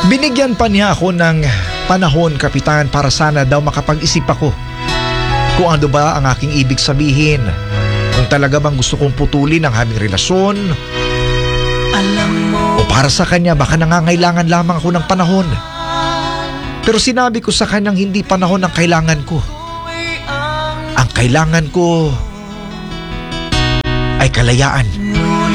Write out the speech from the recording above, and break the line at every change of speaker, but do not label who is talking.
Binigyan pa niya ako ng panahon, Kapitan, para sana daw makapag-isip ako kung ano ba ang aking ibig sabihin. Kung talaga bang gusto kong putulin ang aming relasyon, o para sa kanya baka nangangailangan lamang ako ng panahon. Pero sinabi ko sa kanyang hindi panahon ang kailangan ko. Ang kailangan ko ay kalayaan.